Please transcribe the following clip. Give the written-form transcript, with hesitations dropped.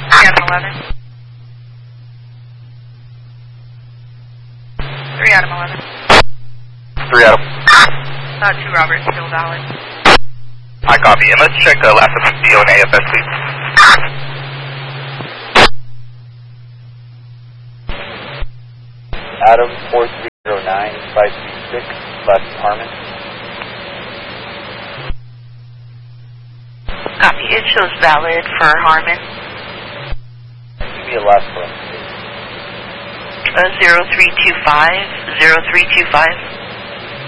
Adam 11. 3 Adam 11. 3 Adam. 2 Robert, still valid. I copy. And let's check last of CO and AFS, please. Adam 4309-536, left Harmon. Copy. It shows valid for Harmon. Give me a last one, please. 0325. 0325.